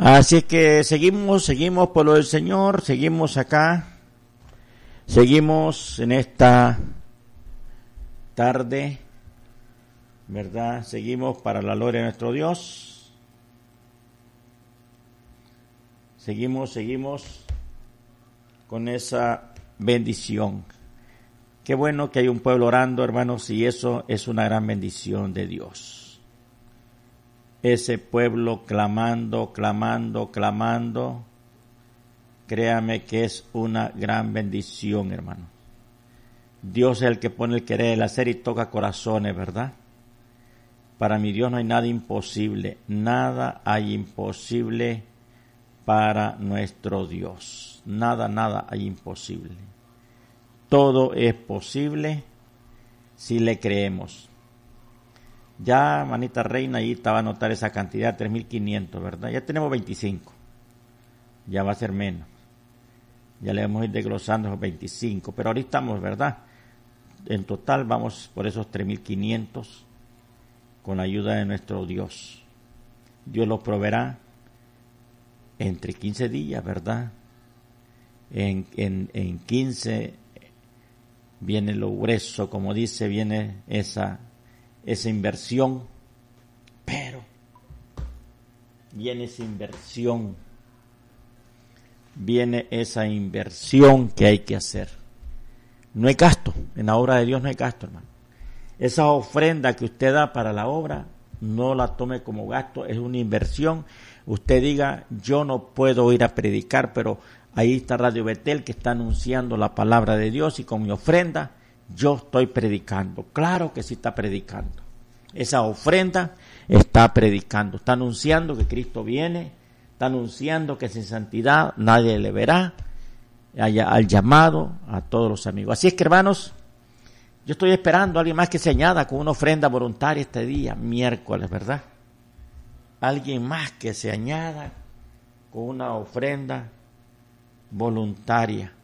Así que seguimos por lo del Señor, seguimos acá, seguimos en esta tarde, ¿verdad? Seguimos para la gloria de nuestro Dios. Seguimos con esa bendición. Qué bueno que hay un pueblo orando, hermanos, y eso es una gran bendición de Dios. Ese pueblo clamando, créame que es una gran bendición, hermano. Dios es el que pone el querer, el hacer y toca corazones, ¿verdad? Para mi Dios no hay nada imposible, nada hay imposible para nuestro Dios. Nada hay imposible. Todo es posible si le creemos. Ya, manita reina, ahí estaba a anotar esa cantidad, 3.500, ¿verdad? Ya tenemos 25. Ya va a ser menos. Ya le vamos a ir desglosando esos 25. Pero ahorita estamos, ¿verdad? En total vamos por esos 3.500 con la ayuda de nuestro Dios. Dios los proveerá entre 15 días, ¿verdad? En 15 viene lo grueso, como dice, viene esa inversión, pero viene esa inversión que hay que hacer. No hay gasto, en la obra de Dios no hay gasto, hermano. Esa ofrenda que usted da para la obra, no la tome como gasto, es una inversión. Usted diga, yo no puedo ir a predicar, pero ahí está Radio Betel que está anunciando la palabra de Dios y con mi ofrenda yo estoy predicando. Claro que sí está predicando. Esa ofrenda está predicando, está anunciando que Cristo viene, está anunciando que sin santidad nadie le verá, al llamado a todos los amigos. Así es que, hermanos, yo estoy esperando a alguien más que se añada con una ofrenda voluntaria este día, miércoles, ¿verdad? Alguien más que se añada con una ofrenda voluntaria.